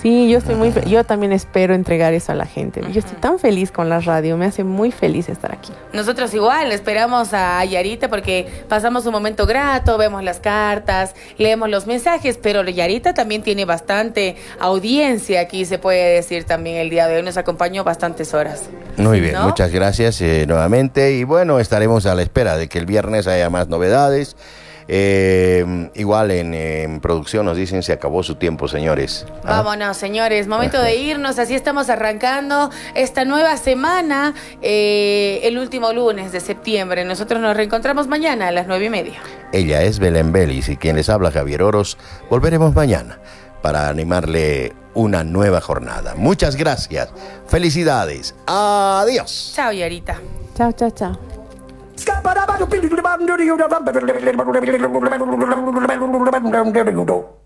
Sí, yo estoy yo también espero entregar eso a la gente. Yo estoy tan feliz con la radio, me hace muy feliz estar aquí. Nosotros igual, esperamos a Yarita porque pasamos un momento grato, vemos las cartas, leemos los mensajes, pero Yarita también tiene bastante audiencia aquí, se puede decir también el día de hoy, nos acompañó bastantes horas. Muy bien, ¿no? muchas gracias nuevamente y bueno, estaremos a la espera de que el viernes haya más novedades. Igual en producción nos dicen se acabó su tiempo, señores. Vámonos, señores, momento de irnos, así estamos arrancando esta nueva semana, el último lunes de septiembre. Nosotros nos reencontramos mañana a las 9:30. Ella es Belén Vélez y quien les habla, Javier Oros. Volveremos mañana para animarle una nueva jornada. Muchas gracias, felicidades, adiós. Chao, Yarita. Chao, chao, chao. Scabba